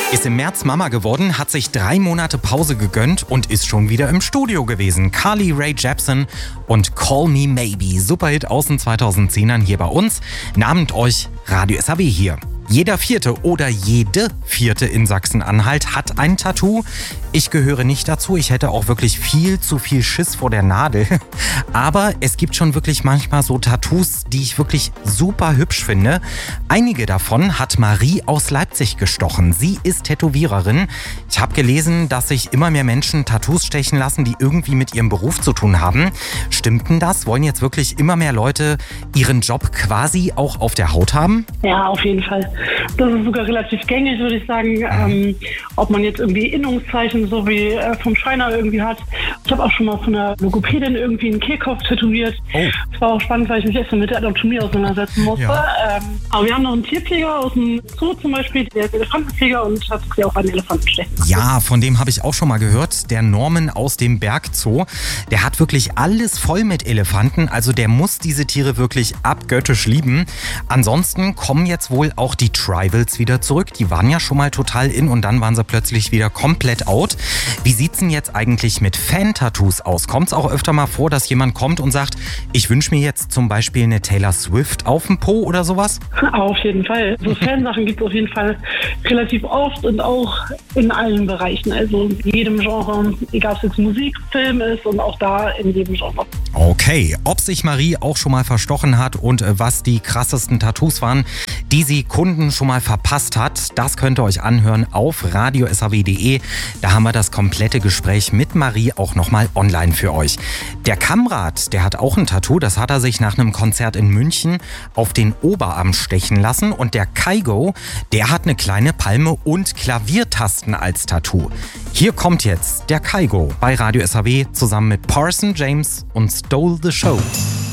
Ist im März Mama geworden, hat sich 3 Monate Pause gegönnt und ist schon wieder im Studio gewesen. Carly Rae Jepsen und Call Me Maybe. Superhit aus den 2010ern hier bei uns. Nahmt euch Radio SAW hier. Jeder Vierte oder jede Vierte in Sachsen-Anhalt hat ein Tattoo. Ich gehöre nicht dazu. Ich hätte auch wirklich viel zu viel Schiss vor der Nadel. Aber es gibt schon wirklich manchmal so Tattoos, die ich wirklich super hübsch finde. Einige davon hat Marie aus Leipzig gestochen. Sie ist Tätowiererin. Ich habe gelesen, dass sich immer mehr Menschen Tattoos stechen lassen, die irgendwie mit ihrem Beruf zu tun haben. Stimmt denn das? Wollen jetzt wirklich immer mehr Leute ihren Job quasi auch auf der Haut haben? Ja, auf jeden Fall. Das ist sogar relativ gängig, würde ich sagen. Ob man jetzt irgendwie Innungszeichen so wie vom Schreiner irgendwie hat. Ich habe auch schon mal von einer Logopädin irgendwie einen Kehlkopf tätowiert. Oh. Das war auch spannend, weil ich mich erst mal mit der Anatomie auseinandersetzen musste. Ja. Aber wir haben noch einen Tierpfleger aus dem Zoo zum Beispiel, der ist Elefantenpfleger und hat sich auch einen Elefanten stechen. Ja, von dem habe ich auch schon mal gehört. Der Norman aus dem Bergzoo, der hat wirklich alles voll mit Elefanten. Also der muss diese Tiere wirklich abgöttisch lieben. Ansonsten kommen jetzt wohl auch die Tribals wieder zurück. Die waren ja schon mal total in und dann waren sie plötzlich wieder komplett out. Wie sieht's denn jetzt eigentlich mit Fan-Tattoos aus? Kommt es auch öfter mal vor, dass jemand kommt und sagt, ich wünsche mir jetzt zum Beispiel eine Taylor Swift auf dem Po oder sowas? Auf jeden Fall. So Fansachen gibt es auf jeden Fall relativ oft und auch in allen Bereichen. Also in jedem Genre, egal ob es jetzt Musik, Film ist und auch da in jedem Genre. Okay, ob sich Marie auch schon mal verstochen hat und was die krassesten Tattoos waren, die sie Kunden schon mal verpasst hat, das könnt ihr euch anhören auf radiosaw.de. Da haben wir das komplette Gespräch mit Marie auch nochmal online für euch. Der Kamrat, der hat auch ein Tattoo, das hat er sich nach einem Konzert in München auf den Oberarm stechen lassen. Und der Kaigo, der hat eine kleine Palme und Klaviertasten als Tattoo. Hier kommt jetzt der Kaigo bei Radio SAW zusammen mit Parson James und Stole the Show.